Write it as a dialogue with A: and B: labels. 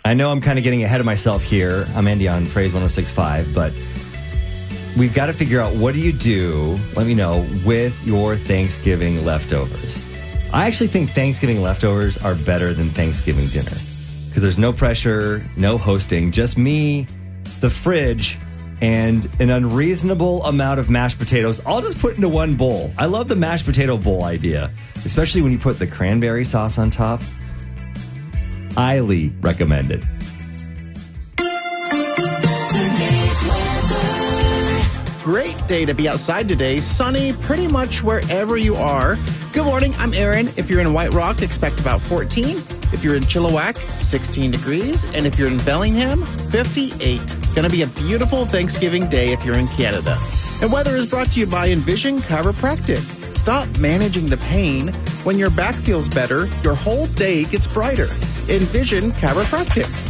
A: I know I'm kind of getting ahead of myself here. I'm Andy on Phrase 106.5, but we've got to figure out, what do you do, let me know, with your Thanksgiving leftovers? I actually think Thanksgiving leftovers are better than Thanksgiving dinner because there's no pressure, no hosting, just me, the fridge, and an unreasonable amount of mashed potatoes all just put into one bowl. I love the mashed potato bowl idea, especially when you put the cranberry sauce on top. Highly recommended.
B: Great day to be outside today. Sunny pretty much wherever you are. Good morning, I'm Aaron. If you're in White Rock, expect about 14. If you're in Chilliwack, 16 degrees. And if you're in Bellingham, 58. Gonna be a beautiful Thanksgiving day if you're in Canada. And weather is brought to you by Envision Chiropractic. Stop managing the pain. When your back feels better, your whole day gets brighter. Envision Chiropractic.